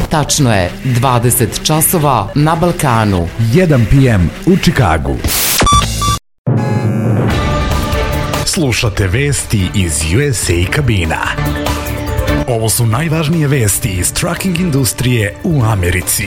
Tačno je 20 časova na Balkanu. 1 p.m. u Čikagu. Slušate vesti iz USA kabina. Ovo su najvažnije vesti iz trucking industrije u Americi.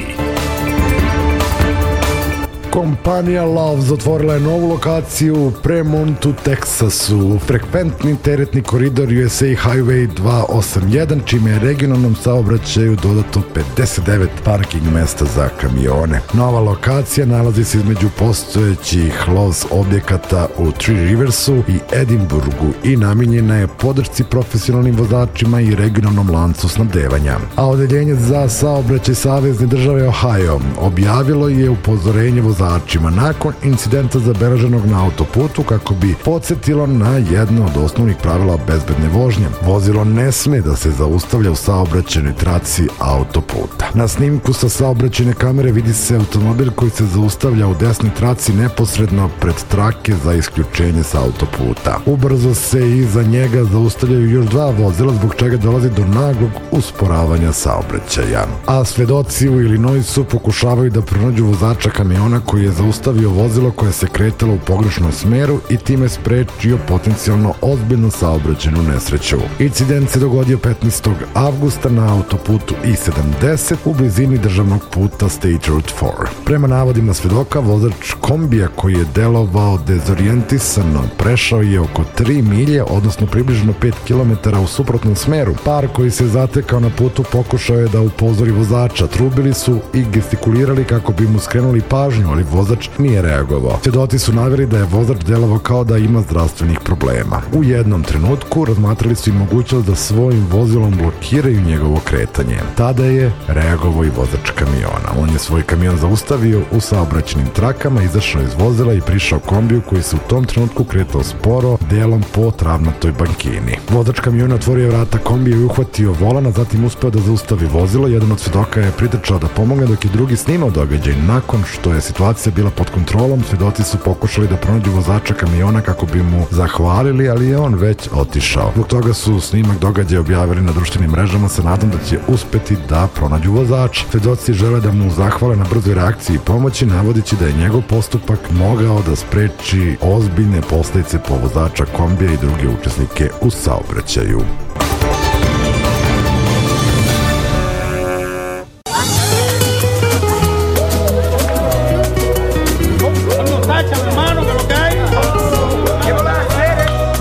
Kompanija Love's otvorila je novu lokaciju u Premontu, Teksasu. Frekventni teretni koridor USA Highway 281, čime je regionalnom saobraćaju dodato 59 parking mesta za kamione. Nova lokacija nalazi se između postojećih Love's objekata u Three Riversu i Edinburgu i namijenjena je podršci profesionalnim vozačima i regionalnom lancu snabdevanja. A odeljenje za saobraćaj Savezne države Ohio objavilo je upozorenje vozačima nakon incidenta zabeleženog na autoputu kako bi podsjetilo na jedno od osnovnih pravila bezbedne vožnje. Vozilo ne sme da se zaustavlja u saobraćajnoj traci autoputa. Na snimku sa saobraćajne kamere vidi se automobil koji se zaustavlja u desnoj traci neposredno pred trake za isključenje sa autoputa. Ubrzo se iza njega zaustavljaju još dva vozila, zbog čega dolazi do naglog usporavanja saobraćaja. A svedoci u Illinoisu pokušavaju da pronađu vozača kamiona koji je zaustavio vozilo koje se kretalo u pogrešnom smeru i time sprečio potencijalno ozbiljnu saobraćajnu nesreću. Incident se dogodio 15. avgusta na autoputu I-70 u blizini državnog puta State Road 4. Prema navodima svedoka, vozač kombija koji je delovao dezorijentisano prešao je oko 3 milje, odnosno približno 5 km u suprotnom smeru. Par koji se zatekao na putu pokušao je da upozori vozača. Trubili su i gestikulirali kako bi mu skrenuli pažnju, ali vozač nije reagovao. Svedoci su naveli da je vozač delovao kao da ima zdravstvenih problema. U jednom trenutku razmatrali su i mogućnost da svojim vozilom blokiraju njegovo kretanje. Tada je reagovao i vozač kamiona. On je svoj kamion zaustavio u saobraćajnim trakama, izašao iz vozila i prišao kombiju koji se u tom trenutku kretao sporo, delom po travnatoj bankini. Vozač kamiona otvorio vrata kombija i uhvatio volan, a zatim uspeo da zaustavi vozilo. Jedan od svedoka je pritrčao da pomogne dok je drugi snimao događaj. Nakon što je situacija bila pod kontrolom, svedoci su pokušali da pronađu vozača kamiona kako bi mu zahvalili, ali je on već otišao. Zbog toga su snimak događaja objavili na društvenim mrežama sa nadom da će uspeti da pronađu vozača. Svedoci žele da mu zahvale na brzoj reakciji i pomoći, navodeći da je njegov postupak mogao da spreči ozbiljne posledice po vozača kombija i druge učesnike u saobraćaju.